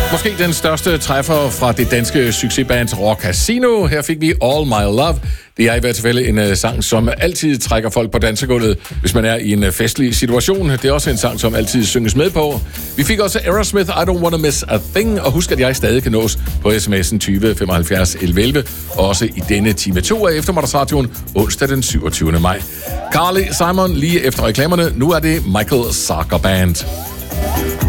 Måske den største træffer fra det danske succesband Rock Casino. Her fik vi All My Love. Det er i hvert fald en sang, som altid trækker folk på dansegulvet, hvis man er i en festlig situation. Det er også en sang, som altid synges med på. Vi fik også Aerosmith, I Don't Wanna Miss a Thing. Og husk, at jeg stadig kan nås på sms'en 20 75 11 11. Også i denne time 2 af Eftermiddagsradioen, onsdag den 27. maj. Carly Simon lige efter reklamerne. Nu er det Michael Sager Band.